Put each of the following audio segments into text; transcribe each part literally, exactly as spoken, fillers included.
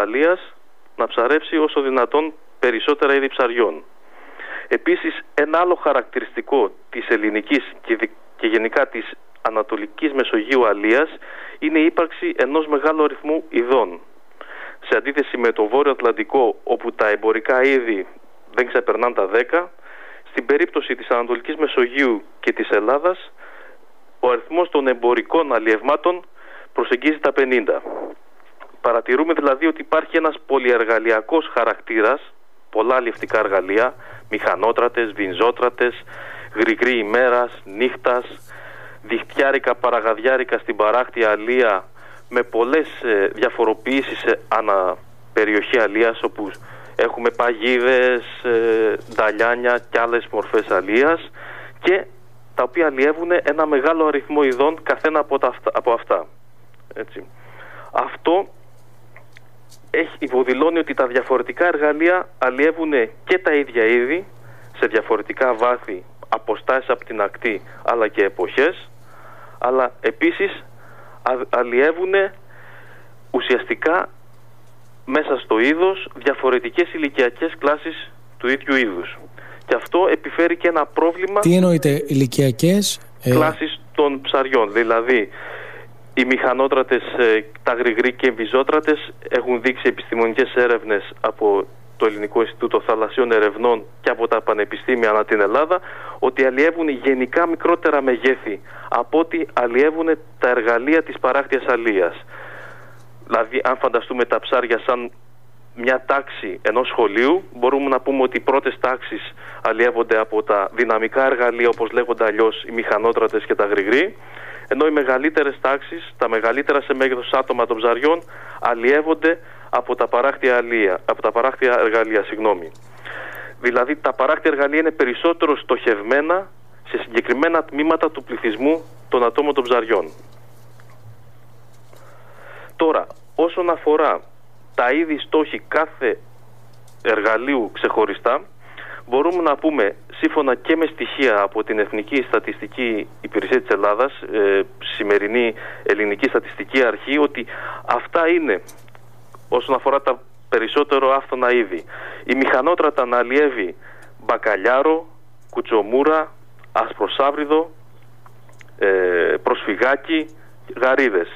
αλίας να ψαρεύσει όσο δυνατόν περισσότερα είδη ψαριών. Επίσης, ένα άλλο χαρακτηριστικό της ελληνικής και, δι... και γενικά της ανατολικής Μεσογείου αλίας είναι η ύπαρξη ενός μεγάλου αριθμού ειδών. Σε αντίθεση με το Βόρειο Ατλαντικό, όπου τα εμπορικά είδη δεν ξεπερνάνε τα δέκα, στην περίπτωση της Ανατολικής Μεσογείου και της Ελλάδας, ο αριθμός των εμπορικών αλλιευμάτων προσεγγίζει τα πενήντα. Παρατηρούμε δηλαδή ότι υπάρχει ένας πολυεργαλειακός χαρακτήρας, πολλά αλλιευτικά εργαλεία, μηχανότρατες, βινζότρατες, γρηγρή ημέρας, νύχτας, διχτυάρικα, παραγαδιάρικα στην παράκτια αλία, με πολλές ε, διαφοροποιήσεις ε, ανά περιοχή αλίας, όπου έχουμε παγίδες, ε, νταλιάνια και άλλες μορφές αλίας, και τα οποία αλλιεύουν ένα μεγάλο αριθμό ειδών καθένα από, τα, από αυτά. Έτσι. Αυτό έχει υποδηλώνει ότι τα διαφορετικά εργαλεία αλλιεύουν και τα ίδια είδη σε διαφορετικά βάθη, αποστάσεις από την ακτή αλλά και εποχές, αλλά επίσης αλλιεύουν ουσιαστικά μέσα στο είδος διαφορετικές ηλικιακές κλάσεις του ίδιου είδους. Και αυτό επιφέρει και ένα πρόβλημα. Τι εννοείται ηλικιακές? Κλάσεις των ψαριών. Δηλαδή, οι μηχανότρατες, τα γρηγροί και οι βυζότρατες έχουν δείξει επιστημονικές έρευνες από το Ελληνικό Ινστιτούτο Θαλασσίων Ερευνών και από τα πανεπιστήμια ανά την Ελλάδα, ότι αλλιεύουν γενικά μικρότερα μεγέθη από ότι αλλιεύουν τα εργαλεία της παράκτιας αλίας. Δηλαδή, αν φανταστούμε τα ψάρια σαν μια τάξη ενός σχολείου, μπορούμε να πούμε ότι οι πρώτες τάξεις αλλιεύονται από τα δυναμικά εργαλεία, όπως λέγονται αλλιώς οι μηχανότρατες και τα γρηγροί, ενώ οι μεγαλύτερες τάξεις, τα μεγαλύτερα σε μέγεθος άτομα των ψαριών, αλλιεύονται από τα παράκτια, αλία, από τα παράκτια εργαλεία. Συγγνώμη. Δηλαδή, τα παράκτια εργαλεία είναι περισσότερο στοχευμένα σε συγκεκριμένα τμήματα του πληθυσμού των ατόμων των ψαριών. Τώρα, όσον αφορά τα είδη στόχοι κάθε εργαλείου ξεχωριστά, μπορούμε να πούμε, σύμφωνα και με στοιχεία από την Εθνική Στατιστική Υπηρεσία της Ελλάδας, ε, σημερινή Ελληνική Στατιστική Αρχή, ότι αυτά είναι, όσον αφορά τα περισσότερο άφθονα είδη, η μηχανότρατα να αλλιεύει μπακαλιάρο, κουτσομούρα, ασπροσάβριδο, ε, προσφυγάκι, γαρίδες.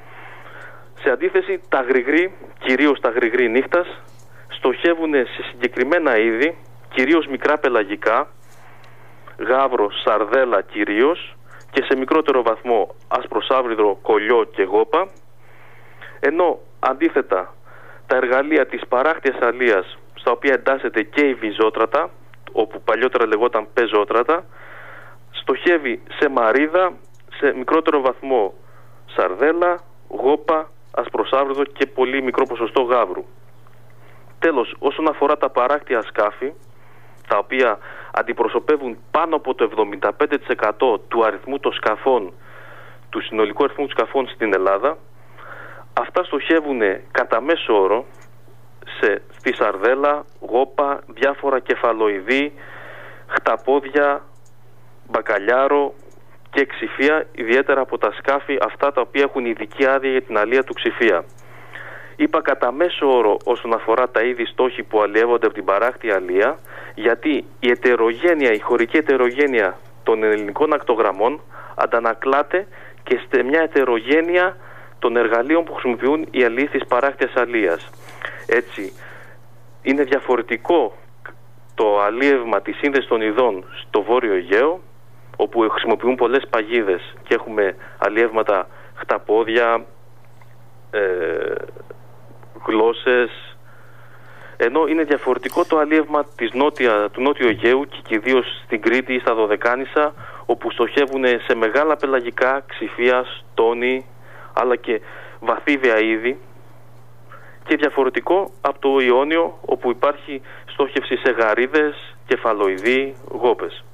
Σε αντίθεση, τα γρηγροί, κυρίως τα γρηγροί νύχτας, στοχεύουν σε συγκεκριμένα είδη, κυρίως μικρά πελαγικά, γάβρο, σαρδέλα κυρίως, και σε μικρότερο βαθμό ασπροσάβριδο, κολλιό και γόπα, ενώ αντίθετα τα εργαλεία της παράκτιας αλίας, στα οποία εντάσσεται και η βυζότρατα, όπου παλιότερα λεγόταν πεζότρατα, στοχεύει σε μαρίδα, σε μικρότερο βαθμό σαρδέλα, γόπα, ασπροσάβριδο και πολύ μικρό ποσοστό γάβρου. Τέλος, όσον αφορά τα παράκτια σκάφη, τα οποία αντιπροσωπεύουν πάνω από το εβδομήντα πέντε τοις εκατό του αριθμού των σκαφών, του συνολικού αριθμού των σκαφών στην Ελλάδα, αυτά στοχεύουν κατά μέσο όρο σε, στη σαρδέλα, γόπα, διάφορα κεφαλοειδή, χταπόδια, μπακαλιάρο και ξηφία, ιδιαίτερα από τα σκάφη αυτά τα οποία έχουν ειδική άδεια για την αλία του ξηφία. Είπα κατά μέσο όρο όσον αφορά τα είδη στόχοι που αλλιεύονται από την παράκτια αλία, γιατί η ετερογένεια, η χωρική ετερογένεια των ελληνικών ακτογραμμών αντανακλάται και σε μια ετερογένεια των εργαλείων που χρησιμοποιούν οι αλίες της παράκτιας αλίας. Έτσι, είναι διαφορετικό το αλίευμα της σύνδεσης των ειδών στο Βόρειο Αιγαίο, όπου χρησιμοποιούν πολλές παγίδες και έχουμε αλιεύματα χταπόδια, ε, γλώσσες, ενώ είναι διαφορετικό το αλίευμα της νότια, του Νότιου Αιγαίου και κυρίως στην Κρήτη ή στα Δωδεκάνησα, όπου στοχεύουν σε μεγάλα πελαγικά, ξηφία, στόνη, αλλά και βαθύβια είδη, και διαφορετικό από το Ιόνιο, όπου υπάρχει στόχευση σε γαρίδες, κεφαλοειδή, γόπες.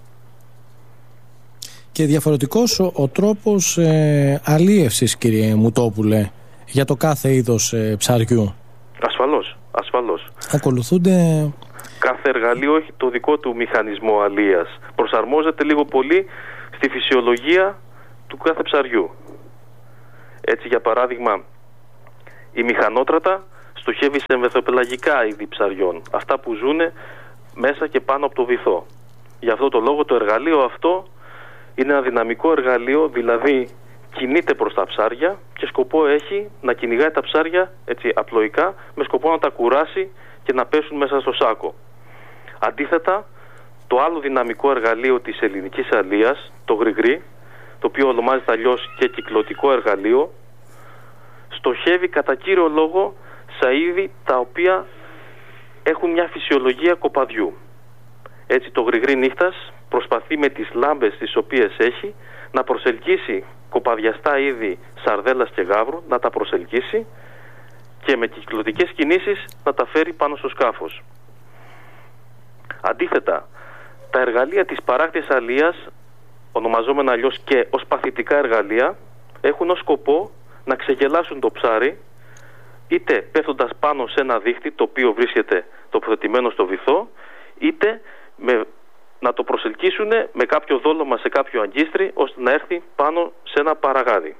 Και διαφορετικός ο, ο τρόπος ε, αλίευσης, κύριε Μουτόπουλε, για το κάθε είδος ε, ψαριού. Ασφαλώς, ασφαλώς. Ακολουθούνται... Κάθε εργαλείο έχει το δικό του μηχανισμό αλίας. Προσαρμόζεται λίγο πολύ στη φυσιολογία του κάθε ψαριού. Έτσι, για παράδειγμα, η μηχανότρατα στοχεύει σε εμβεθοπελαγικά είδη ψαριών, αυτά που ζουν μέσα και πάνω από το βυθό. Γι' αυτό το λόγο το εργαλείο αυτό είναι ένα δυναμικό εργαλείο, δηλαδή κινείται προς τα ψάρια και σκοπό έχει να κυνηγάει τα ψάρια έτσι απλοϊκά, με σκοπό να τα κουράσει και να πέσουν μέσα στο σάκο. Αντίθετα, το άλλο δυναμικό εργαλείο της ελληνικής αλίας, το γρηγρί, το οποίο ονομάζεται αλλιώς και κυκλωτικό εργαλείο, στοχεύει κατά κύριο λόγο σε είδη τα οποία έχουν μια φυσιολογία κοπαδιού. Έτσι το γρηγρί νύχτας προσπαθεί με τις λάμπες τις οποίες έχει να προσελκύσει κοπαδιαστά είδη σαρδέλας και γάβρου, να τα προσελκύσει και με κυκλωτικές κινήσεις να τα φέρει πάνω στο σκάφος. Αντίθετα, τα εργαλεία της παράκτιας αλίας, ονομαζόμενα αλλιώς και ως παθητικά εργαλεία, έχουν ως σκοπό να ξεγελάσουν το ψάρι, είτε πέφτοντας πάνω σε ένα δίχτυ το οποίο βρίσκεται τοποθετημένο στο βυθό, είτε με, να το προσελκύσουν με κάποιο δόλωμα σε κάποιο αγκίστρι, ώστε να έρθει πάνω σε ένα παραγάδι.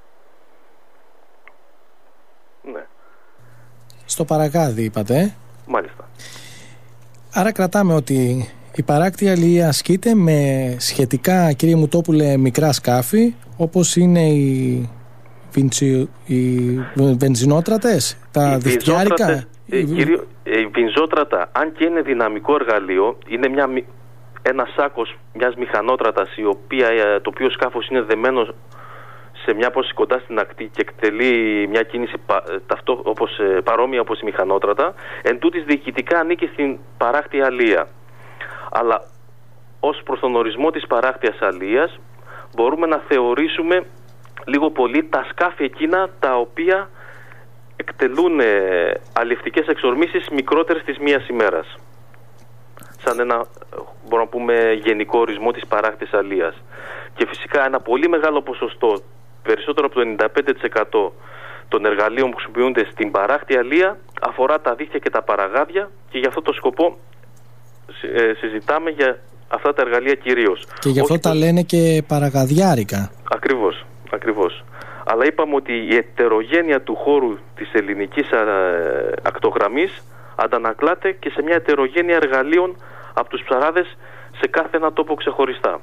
Ναι. Στο παραγάδι είπατε. Μάλιστα. Άρα κρατάμε ότι η παράκτια αλληλεία ασκείται με σχετικά, κύριε Μουτόπουλε, μικρά σκάφη, όπως είναι οι, βιντσι... οι βενζινότρατες, τα δικτυάρικα. Οι, κύριο, οι βινζότρατα, αν και είναι δυναμικό εργαλείο, είναι μια, ένα σάκος μιας μηχανότρατας, η οποία, το οποίο σκάφος είναι δεμένο σε μια πόση κοντά στην ακτή και εκτελεί μια κίνηση πα, ταυτό, όπως, παρόμοια όπως η μηχανότρατα, εν τούτης διοικητικά ανήκει στην παράκτια αλεία. Αλλά ως προς τον ορισμό της παράκτιας αλείας μπορούμε να θεωρήσουμε λίγο πολύ τα σκάφη εκείνα τα οποία εκτελούν αλλιευτικές εξορμήσεις μικρότερες της μίας ημέρας. Σαν ένα, μπορούμε να πούμε, γενικό ορισμό της παράκτιας αλείας. Και φυσικά ένα πολύ μεγάλο ποσοστό, περισσότερο από το ενενήντα πέντε τοις εκατό των εργαλείων που χρησιμοποιούνται στην παράκτια αλεία αφορά τα δίχτυα και τα παραγάδια, και για αυτό το σκοπό συζητάμε για αυτά τα εργαλεία κυρίως. Και γι' αυτό όχι τα το... λένε και παραγαδιάρικα. Ακριβώς, ακριβώς. Αλλά είπαμε ότι η ετερογένεια του χώρου της ελληνικής ακτογραμμής αντανακλάται και σε μια ετερογένεια εργαλείων από τους ψαράδες σε κάθε ένα τόπο ξεχωριστά.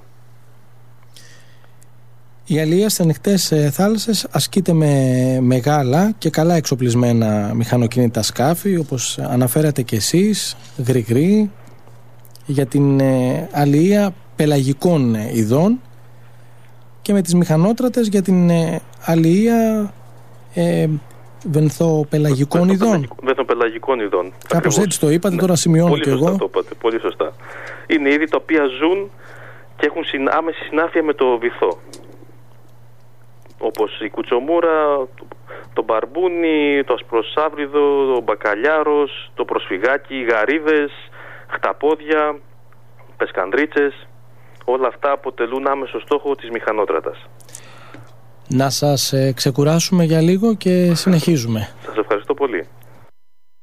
Η αλεία στις ανοιχτές θάλασσες ασκείται με μεγάλα και καλά εξοπλισμένα μηχανοκίνητα σκάφη, όπως αναφέρατε και εσείς, γρηγρή, για την αλεία πελαγικών ειδών, και με τις μηχανότρατες για την αλεία ε, βενθοπελαγικών ειδών. Βενθοπελαγικών ειδών. Κάπως έτσι το είπατε, ναι. Τώρα σημειώνω και εγώ. Το είπατε, πολύ σωστά. Είναι είδη τα οποία ζουν και έχουν άμεση συνάφεια με το βυθό. Όπως η κουτσομούρα, το, το μπαρμπούνι, το ασπροσάβριδο, ο μπακαλιάρος, το προσφυγάκι, οι γαρίδες, χταπόδια, πεσκανδρίτσες, όλα αυτά αποτελούν άμεσο στόχο της μηχανότρατας. Να σας ε, ξεκουράσουμε για λίγο και συνεχίζουμε. Σας ευχαριστώ πολύ.